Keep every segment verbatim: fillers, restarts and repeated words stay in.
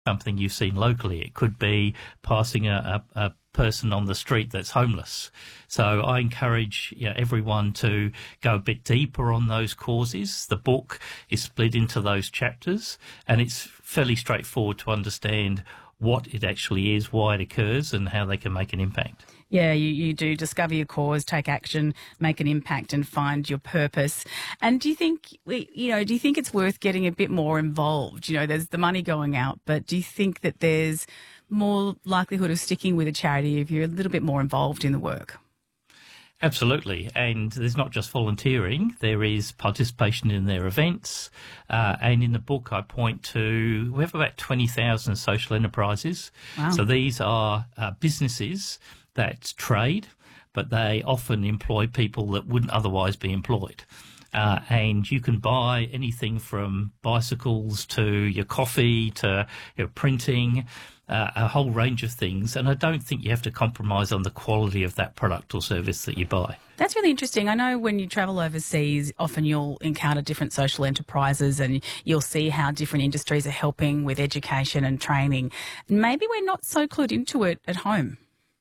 something you've seen locally. It could be passing a, a, a person on the street that's homeless. So I encourage you know, everyone to go a bit deeper on those causes. The book is split into those chapters, and it's fairly straightforward to understand what it actually is, why it occurs, and how they can make an impact. Yeah, you, you do discover your cause, take action, make an impact, and find your purpose. And do you think, you know, do you think it's worth getting a bit more involved? You know, there's the money going out, but do you think that there's more likelihood of sticking with a charity if you're a little bit more involved in the work? Absolutely. And there's not just volunteering, there is participation in their events. Uh, and in the book, I point to, we have about twenty thousand social enterprises. Wow. So these are uh, businesses that trade, but they often employ people that wouldn't otherwise be employed. Uh, and you can buy anything from bicycles to your coffee to your printing, uh, a whole range of things. And I don't think you have to compromise on the quality of that product or service that you buy. That's really interesting. I know when you travel overseas, often you'll encounter different social enterprises and you'll see how different industries are helping with education and training. Maybe we're not so clued into it at home.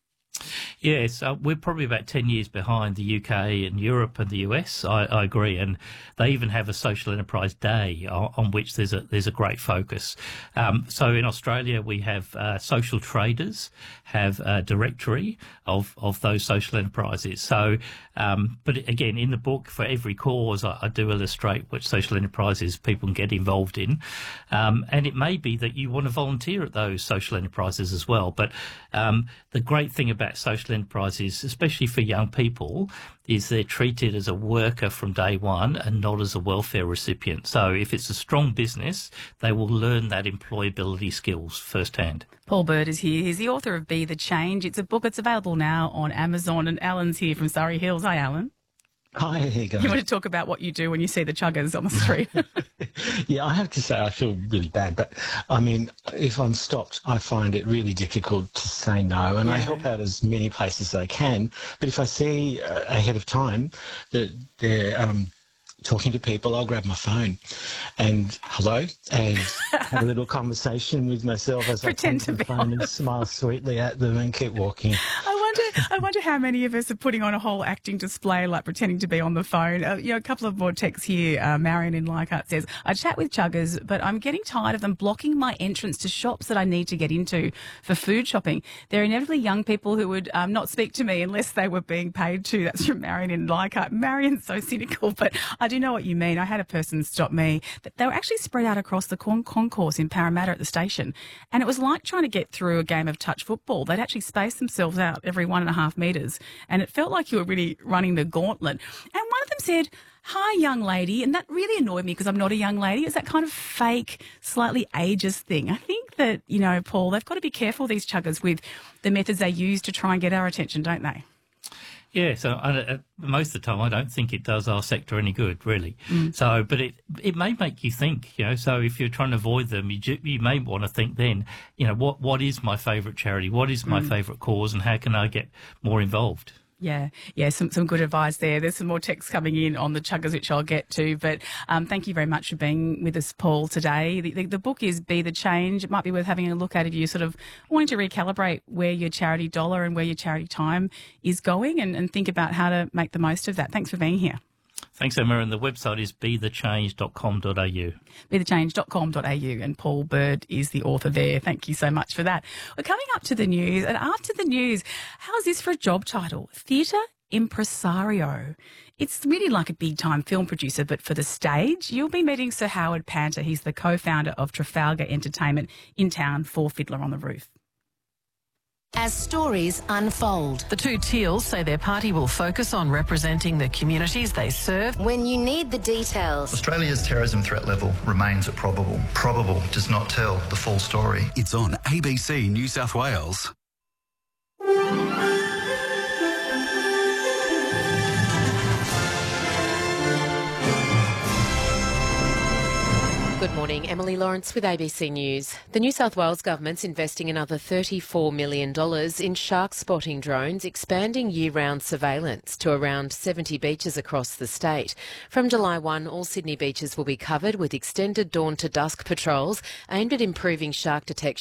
Yes, uh, we're probably about ten years behind the U K and Europe and the U S. I, I agree, and they even have a social enterprise day on, on which there's a there's a great focus. Um, so in Australia, we have uh, social traders have a directory of of those social enterprises. So, um, but again, in the book, for every cause, I, I do illustrate which social enterprises people can get involved in, um, and it may be that you want to volunteer at those social enterprises as well. But um, the great thing about social enterprises, especially for young people, is they're treated as a worker from day one and not as a welfare recipient. So if it's a strong business, they will learn that employability skills firsthand. Paul Bird is here. He's the author of Be the Change. It's a book that's available now on Amazon, and Alan's here from Surrey Hills. Hi, Alan. Hi, here you go. You want to talk about what you do when you see the chuggers on the street? Yeah, I have to say I feel really bad, but I mean, if I'm stopped, I find it really difficult to say no, and yeah. I help out as many places as I can. But if I see uh, ahead of time that they're um, talking to people, I'll grab my phone and hello, and have a little conversation with myself as Pretend I to take be the phone and smile sweetly at them and keep walking. I wonder, I wonder how many of us are putting on a whole acting display, like pretending to be on the phone. Uh, you know, a couple of more texts here. Uh, Marion in Leichhardt says, I chat with chuggers, but I'm getting tired of them blocking my entrance to shops that I need to get into for food shopping. There are inevitably young people who would um, not speak to me unless they were being paid to. That's from Marion in Leichhardt. Marion's so cynical, but I do know what you mean. I had a person stop me. They were actually spread out across the con- concourse in Parramatta at the station, and it was like trying to get through a game of touch football. They'd actually space themselves out every one and a half metres, and it felt like you were really running the gauntlet. And one of them said, hi, young lady, and that really annoyed me because I'm not a young lady. It's that kind of fake, slightly ageist thing. I think that, you know, Paul, they've got to be careful, these chuggers, with the methods they use to try and get our attention, don't they? Yeah, so uh, most of the time I don't think it does our sector any good, really. Mm. So, but it it may make you think, you know, so if you're trying to avoid them, you, you may want to think then, you know, what what is my favourite charity? What is my mm. favourite cause, and how can I get more involved? Yeah, yeah, some some good advice there. There's some more texts coming in on the chuggers, which I'll get to. But um, thank you very much for being with us, Paul, today. The, the, the book is Be the Change. It might be worth having a look at if you're sort of wanting to recalibrate where your charity dollar and where your charity time is going, and, and think about how to make the most of that. Thanks for being here. Thanks, Emma. And the website is be the change dot com dot a u. be the change dot com dot a u, and Paul Bird is the author there. Thank you so much for that. We're coming up to the news, and after the news, how's this for a job title? Theatre impresario. It's really like a big-time film producer, but for the stage. You'll be meeting Sir Howard Panter. He's the co-founder of Trafalgar Entertainment in town for Fiddler on the Roof. As stories unfold. The two Teals say their party will focus on representing the communities they serve. When you need the details. Australia's terrorism threat level remains at probable. Probable does not tell the full story. It's on A B C New South Wales. Good morning, Emily Lawrence with A B C News. The New South Wales Government's investing another thirty-four million dollars in shark spotting drones, expanding year-round surveillance to around seventy beaches across the state. From July first, all Sydney beaches will be covered with extended dawn to dusk patrols aimed at improving shark detection